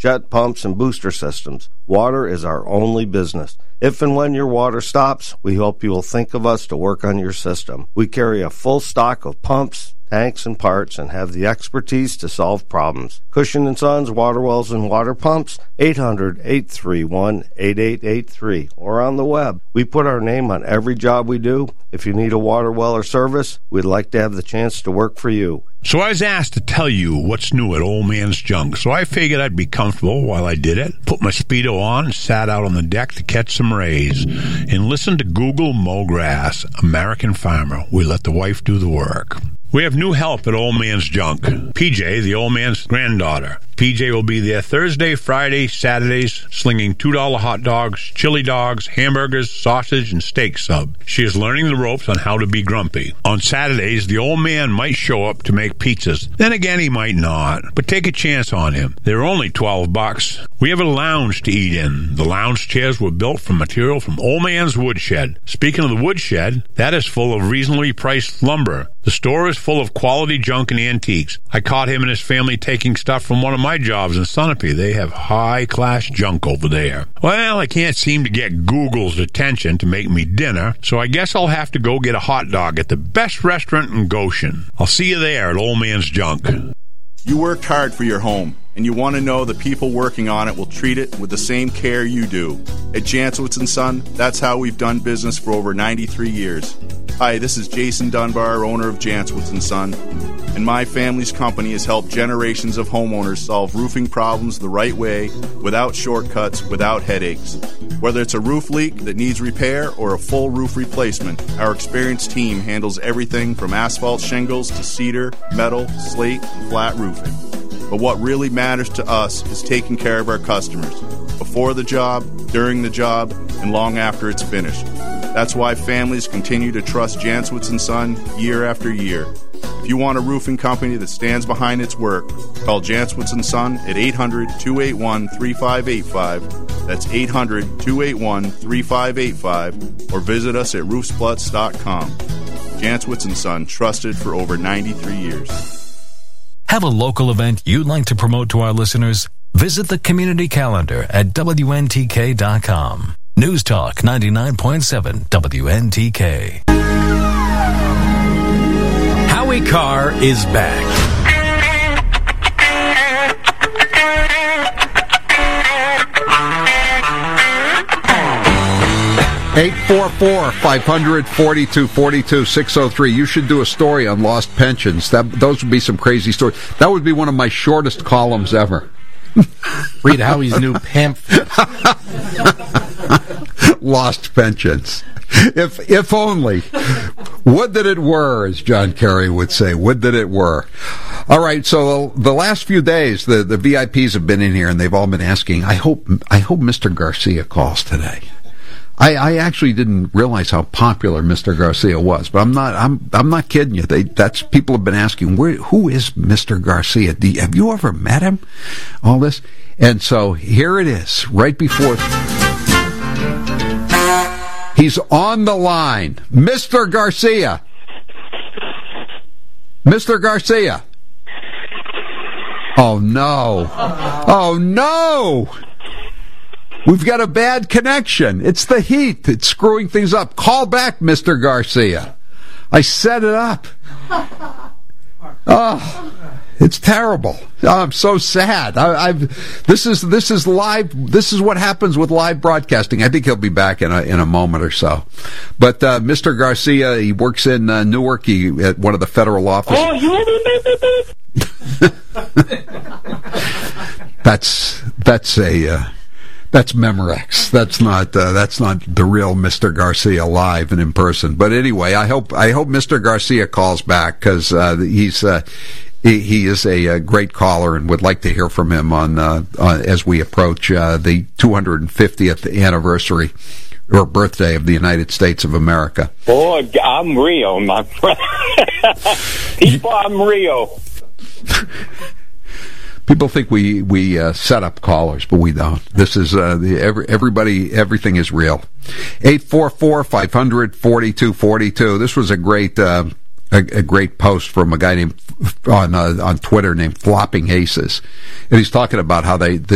jet pumps, and booster systems. Water is our only business. If and when your water stops, we hope you will think of us to work on your system. We carry a full stock of pumps, tanks, and parts, and have the expertise to solve problems. Cushing & Sons Water Wells and Water Pumps, 800-831-8883, or on the web. We put our name on every job we do. If you need a water well or service, we'd like to have the chance to work for you. So I was asked to tell you what's new at Old Man's Junk, so I figured I'd be comfortable while I did it. Put my Speedo on and sat out on the deck to catch some rays and listen to Google mow grass. American farmer. We let the wife do the work. We have new help at Old Man's Junk. PJ, the old man's granddaughter. PJ will be there Thursday, Friday, Saturdays, slinging $2 hot dogs, chili dogs, hamburgers, sausage, and steak sub. She is learning the ropes on how to be grumpy. On Saturdays, the old man might show up to make pizzas. Then again, he might not. But take a chance on him. They're only $12. We have a lounge to eat in. The lounge chairs were built from material from Old Man's Woodshed. Speaking of the woodshed, that is full of reasonably priced lumber. The store is full of quality junk and antiques. I caught him and his family taking stuff from one of my jobs in Sunapee. They have high-class junk over there. Well, I can't seem to get Google's attention to make me dinner, so I guess I'll have to go get a hot dog at the best restaurant in Goshen. I'll see you there at Old Man's Junk. You worked hard for your home, and you want to know the people working on it will treat it with the same care you do. At Jantzowitz & Son, that's how we've done business for over 93 years. Hi, this is Jason Dunbar, owner of Jantzowitz & Son, and my family's company has helped generations of homeowners solve roofing problems the right way, without shortcuts, without headaches. Whether it's a roof leak that needs repair or a full roof replacement, our experienced team handles everything from asphalt shingles to cedar, metal, slate, and flat roofing. But what really matters to us is taking care of our customers, before the job, during the job, and long after it's finished. That's why families continue to trust Jantzowitz & Son year after year. If you want a roofing company that stands behind its work, call Jantzowitz & Son at 800-281-3585. That's 800-281-3585. Or visit us at roofsplutz.com. Jantzowitz & Son, trusted for over 93 years. Have a local event you'd like to promote to our listeners? Visit the community calendar at WNTK.com. News Talk 99.7 WNTK. Howie Carr is back. 844-500-4242-603. You should do a story on lost pensions. Those would be some crazy stories. That would be one of my shortest columns ever. Read Howie's new pamphlet. Lost pensions. If only. Would that it were, as John Kerry would say. Would that it were. All right, so the last few days, the VIPs have been in here, and they've all been asking, I hope Mr. Garcia calls today. I actually didn't realize how popular Mr. Garcia was, but I'm not kidding you. People have been asking, who is Mr. Garcia? Have you ever met him? All this, and so here it is, right before he's on the line, Mr. Garcia. Mr. Garcia. Oh no! Oh no! We've got a bad connection. It's the heat. It's screwing things up. Call back, Mr. Garcia. I set it up. Oh, it's terrible. Oh, I'm so sad. This is live. This is what happens with live broadcasting. I think he'll be back in a moment or so. But Mr. Garcia, he works in Newark. At one of the federal offices. That's Memorex. That's not the real Mr. Garcia live and in person. But anyway, I hope Mr. Garcia calls back, because he is a great caller, and would like to hear from him on as we approach the 250th anniversary or birthday of the United States of America. Boy, I'm Rio, my friend. People, I'm Rio. People think we set up callers, but we don't. This is everything is real. 844-500-4242. This was a great post from a guy named on Twitter named Flopping Aces, and he's talking about how